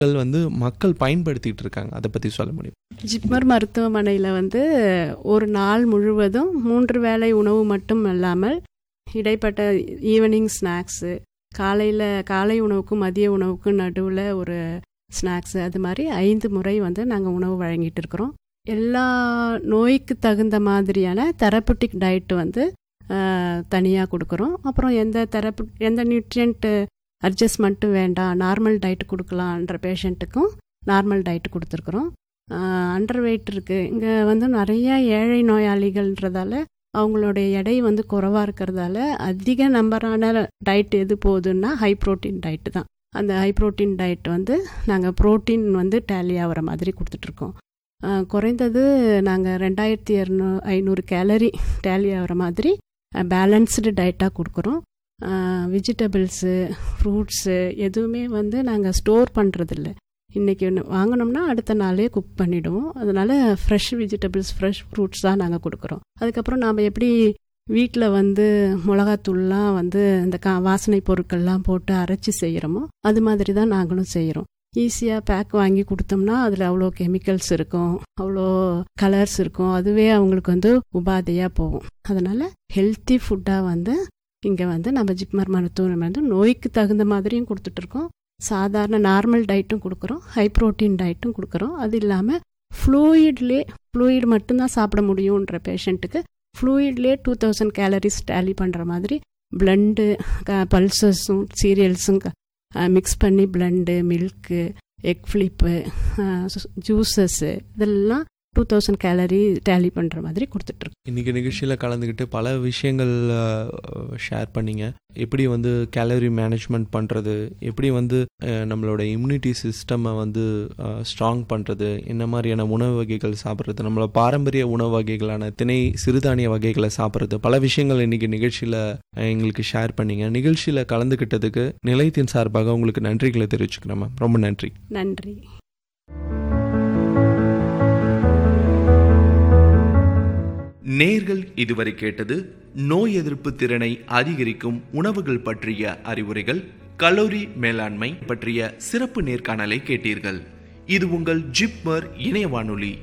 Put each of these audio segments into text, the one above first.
மக்கள் பயன்படுத்திட்டு இருக்காங்க, அதை பற்றி சொல்ல முடியும்? ஜிப்மர் மருத்துவமனையில் ஒரு நாள் முழுவதும் 3 வேளை உணவு மட்டும் இல்லாமல் இடைப்பட்ட ஈவினிங் ஸ்நாக்ஸு, காலை உணவுக்கும் மதிய உணவுக்கும் நடுவில் ஒரு ஸ்நாக்ஸு, அது மாதிரி 5 முறை நாங்கள் உணவு வழங்கிட்டு இருக்கிறோம். எல்லா நோய்க்கு தகுந்த மாதிரியான தெரப்பட்டிக் டயட்டு தனியாக கொடுக்குறோம். அப்புறம் எந்த நியூட்ரியன்ட்டு அட்ஜஸ்ட்மெண்ட்டும் வேண்டாம், நார்மல் டயட் கொடுக்கலான்ற பேஷண்ட்டுக்கும் நார்மல் டயட் கொடுத்துருக்குறோம். அண்டர் வெயிட் இருக்குது இங்கே நிறைய ஏழை நோயாளிகள்ன்றதால அவங்களுடைய எடை குறைவாக இருக்கிறதால அதிக நம்பரான டயட் எது போகுதுன்னா ஹை ப்ரோட்டீன் டயட்டு தான். அந்த ஹை ப்ரோட்டீன் டயட் நாங்கள் ப்ரோட்டீன் டேலி ஆகிற மாதிரி கொடுத்துட்ருக்கோம். குறைந்தது நாங்கள் 2500 கேலரி டேலி ஆகிற மாதிரி பேலன்ஸ்டு டயட்டாக கொடுக்குறோம். வெஜிடபிள்ஸு, ஃப்ரூட்ஸு எதுவுமே நாங்கள் ஸ்டோர் பண்ணுறதில்ல. இன்றைக்கி வாங்கினோம்னா அடுத்த நாளே குக் பண்ணிவிடுவோம். அதனால் ஃப்ரெஷ் வெஜிடபிள்ஸ், ஃப்ரெஷ் ஃப்ரூட்ஸ் தான் நாங்கள் கொடுக்குறோம். அதுக்கப்புறம் நாம் எப்படி வீட்டில் மிளகாத்தூள்லாம் இந்த வாசனை பொருட்கள்லாம் போட்டு அரைச்சி செய்கிறோமோ அது மாதிரி தான் நாங்களும் செய்கிறோம். ஈஸியாக பேக் வாங்கி கொடுத்தோம்னா அதில் அவ்வளோ கெமிக்கல்ஸ் இருக்கும், அவ்வளோ கலர்ஸ் இருக்கும், அதுவே அவங்களுக்கு உபாதையாக போகும். அதனால் ஹெல்த்தி ஃபுட்டாக இங்கே நம்ம ஜிப்மர் மருத்துவமனை நோய்க்கு தகுந்த மாதிரியும் கொடுத்துட்ருக்கோம். சாதாரண நார்மல் டயட்டும் கொடுக்குறோம், ஹை ப்ரோட்டீன் டயட்டும் கொடுக்குறோம். அது இல்லாமல் ஃப்ளூயிட் மட்டும்தான் சாப்பிட முடியுன்ற பேஷண்ட்டுக்கு ஃப்ளூயிட்லேயே 2000 கேலரிஸ் டேலி பண்ணுற மாதிரி பிளண்டு, பல்சஸும் சீரியல்ஸும் மிக்ஸ் பண்ணி blend, milk, egg flip, juices இதெல்லாம் 2000 கேலரி டேலி பண்ணுற மாதிரி கொடுத்துட்ருக்கோம். இன்றைக்கி நிகழ்ச்சியில் கலந்துக்கிட்டு பல விஷயங்கள் ஷேர் பண்ணிங்க. எப்படி கேலரி மேனேஜ்மெண்ட் பண்ணுறது, எப்படி நம்மளோட இம்யூனிட்டி சிஸ்டம்மை ஸ்ட்ராங் பண்ணுறது, என்ன மாதிரியான உணவு வகைகள் சாப்பிட்றது, நம்மளோட பாரம்பரிய உணவு வகைகளான திணை சிறுதானிய வகைகளை சாப்பிட்றது, பல விஷயங்கள் இன்றைக்கி நிகழ்ச்சியில் எங்களுக்கு ஷேர் பண்ணிங்க. நிகழ்ச்சியில் கலந்துக்கிட்டதுக்கு நிலையத்தின் சார்பாக உங்களுக்கு நன்றிகளை தெரிவிச்சுக்கிறேன் மேம். ரொம்ப நன்றி. நன்றி. நேர்கள் இதுவரை கேட்டது நோய் எதிர்ப்பு திறனை அதிகரிக்கும் உணவுகள் பற்றிய அறிவுரைகள், கலோரி மேலாண்மை பற்றிய சிறப்பு நேர்காணலை கேட்டீர்கள். இது உங்கள் ஜிப்மர் இணைய வானொலி.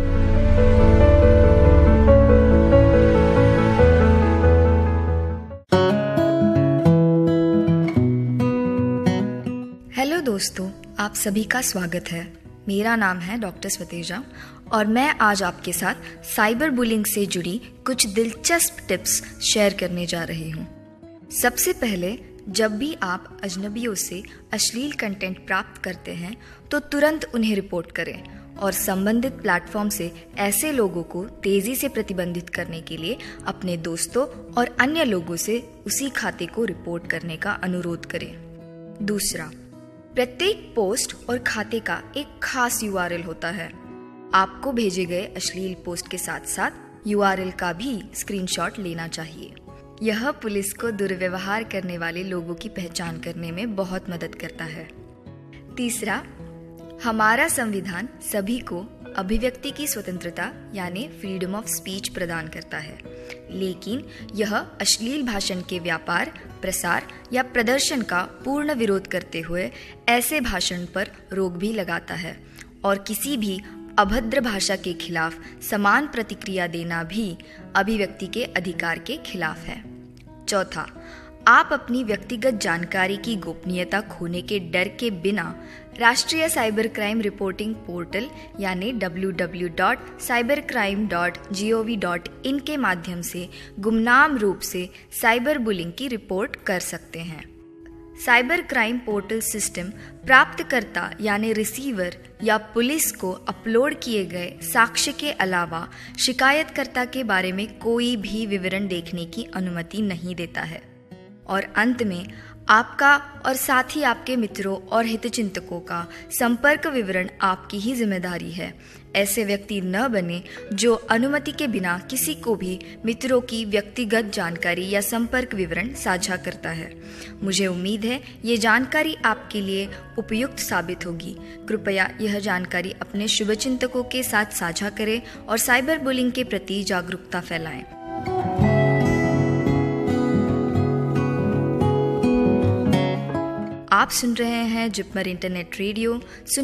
हेलो दोस्तों, आप सभी का स्वागत है. मेरा नाम है डॉक्टर स्वतेजा और मैं आज आपके साथ साइबर बुलिंग से जुड़ी कुछ दिलचस्प टिप्स शेयर करने जा रही हूँ. सबसे पहले, जब भी आप अजनबियों से अश्लील कंटेंट प्राप्त करते हैं तो तुरंत उन्हें रिपोर्ट करें और संबंधित प्लेटफॉर्म से ऐसे लोगों को तेजी से प्रतिबंधित करने के लिए अपने दोस्तों और अन्य लोगों से उसी खाते को रिपोर्ट करने का अनुरोध करें. दूसरा, प्रत्येक पोस्ट और खाते का एक खास URL होता है. आपको भेजे गए अश्लील पोस्ट के साथ साथ URL का भी स्क्रीनशॉट लेना चाहिए. यह पुलिस को दुर्व्यवहार करने वाले लोगों की पहचान करने में बहुत मदद करता है. तीसरा, हमारा संविधान सभी को अभिव्यक्ति की स्वतंत्रता यानी फ्रीडम ऑफ स्पीच प्रदान करता है, लेकिन यह अश्लील भाषण के व्यापार, प्रसार या प्रदर्शन का पूर्ण विरोध करते हुए ऐसे भाषण पर रोक भी लगाता है और किसी भी अभद्र भाषा के खिलाफ समान प्रतिक्रिया देना भी अभिव्यक्ति के अधिकार के खिलाफ है. चौथा, आप अपनी व्यक्तिगत जानकारी की गोपनीयता खोने के डर के बिना राष्ट्रीय साइबर क्राइम रिपोर्टिंग पोर्टल यानी www.cybercrime.gov.in के माध्यम से गुमनाम रूप से साइबर बुलिंग की रिपोर्ट कर सकते हैं. साइबर क्राइम पोर्टल सिस्टम प्राप्तकर्ता यानी रिसीवर या पुलिस को अपलोड किए गए साक्ष्य के अलावा शिकायतकर्ता के बारे में कोई भी विवरण देखने की अनुमति नहीं देता है. और अंत में आपका और साथ ही आपके मित्रों और हितचिंतकों का संपर्क विवरण आपकी ही जिम्मेदारी है. ऐसे व्यक्ति न बने जो अनुमति के बिना किसी को भी मित्रों की व्यक्तिगत जानकारी या संपर्क विवरण साझा करता है. मुझे उम्मीद है ये जानकारी आपके लिए उपयुक्त साबित होगी. कृपया यह जानकारी अपने शुभचिंतकों के साथ साझा करें और साइबर बुलिंग के प्रति जागरूकता फैलाएं. आप सुन रहे हैं जिपमर इंटरनेट रेडियो।